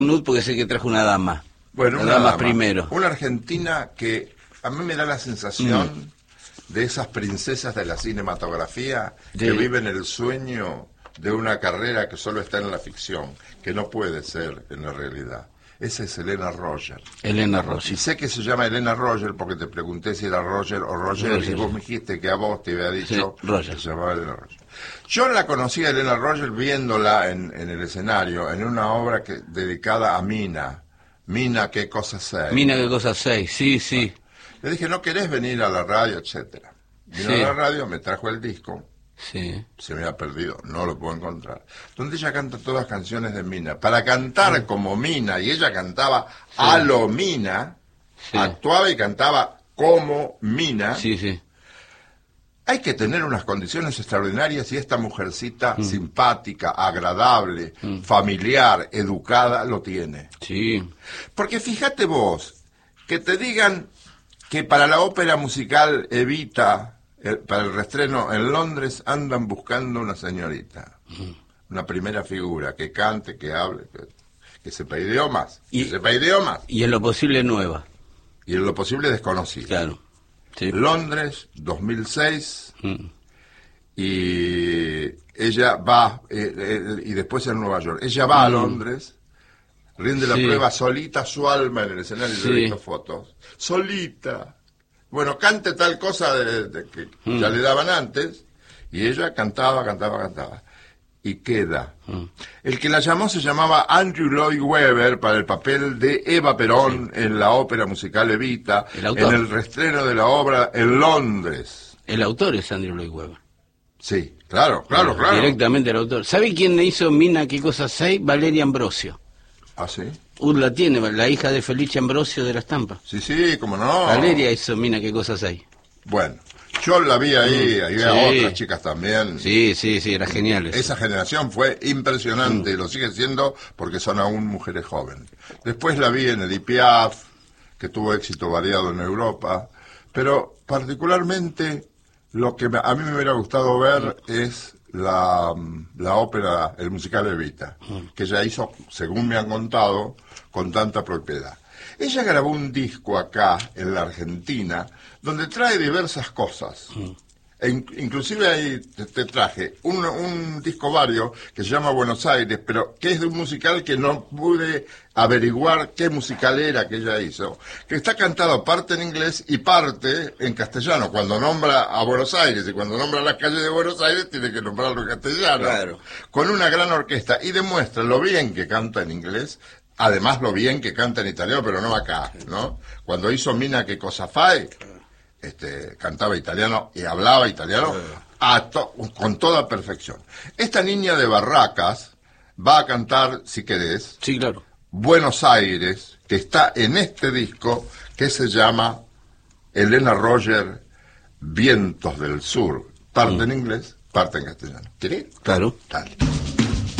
nude porque sé que trajo una dama. Bueno, la una dama dama, primero. una argentina que a mí me da la sensación de esas princesas de la cinematografía que viven el sueño de una carrera que solo está en la ficción, que no puede ser en la realidad. Esa es Helena Roger. Helena Roger. Y sé que se llama Helena Roger porque te pregunté si era Roger o Roger, y vos me dijiste que a vos te había dicho Roger. que se llamaba Helena Roger. Yo la conocí a Helena Roger viéndola en el escenario, en una obra dedicada a Mina. Mina, qué cosa sei. Mina, qué cosa sei, sí, sí. Le dije, ¿no querés venir a la radio, etcétera? Vino a la radio, me trajo el disco. Sí. Se me ha perdido, no lo puedo encontrar. Donde ella canta todas canciones de Mina. Para cantar como Mina, y ella cantaba a lo Mina, actuaba y cantaba como Mina. Sí, sí. Hay que tener unas condiciones extraordinarias y esta mujercita simpática, agradable, familiar, educada, lo tiene. Sí. Porque fíjate vos, que te digan que para la ópera musical Evita, para el reestreno en Londres, andan buscando una señorita, una primera figura, que cante, que hable, que sepa idiomas, y en lo posible nueva. Y en lo posible desconocida. Claro. Sí. Londres, 2006, y ella va, y después en Nueva York. Ella va a Londres, rinde la prueba solita, su alma en el escenario, yo he visto fotos. Solita. Bueno, cante tal cosa que ya le daban antes, y ella cantaba. Y queda. El que la llamó se llamaba Andrew Lloyd Webber para el papel de Eva Perón en la ópera musical Evita, en el reestreno de la obra en Londres. El autor es Andrew Lloyd Webber. Sí, claro. Directamente el autor. ¿Sabe quién hizo Mina, qué cosa sei? Valeria Ambrosio. ¿Ah, sí? La tiene, la hija de Felice Ambrosio de La Estampa. Sí, cómo no. Valeria hizo Mina, qué cosa sei. Bueno. Yo la vi ahí, había otras chicas también. Sí, era genial eso. Esa generación fue impresionante, lo sigue siendo porque son aún mujeres jóvenes. Después la vi en Edith Piaf, que tuvo éxito variado en Europa, pero particularmente lo que a mí me hubiera gustado ver es la ópera, el musical Evita, que ella hizo, según me han contado, con tanta propiedad. Ella grabó un disco acá, en la Argentina, donde trae diversas cosas. Inclusive ahí te traje un disco vario que se llama Buenos Aires, pero que es de un musical que no pude averiguar qué musical era que ella hizo, que está cantado parte en inglés y parte en castellano. Cuando nombra a Buenos Aires y cuando nombra las calles de Buenos Aires, tiene que nombrarlo en castellano. Claro. Con una gran orquesta, y demuestra lo bien que canta en inglés. Además, lo bien que canta en italiano, pero no acá, ¿no? Cuando hizo Mina, qué cosa fai, cantaba italiano y hablaba italiano con toda perfección. Esta niña de Barracas va a cantar, si querés, sí, claro, Buenos Aires, que está en este disco que se llama Helena Roger, Vientos del Sur. Parte en inglés, parte en castellano. ¿Querés? Claro. Dale.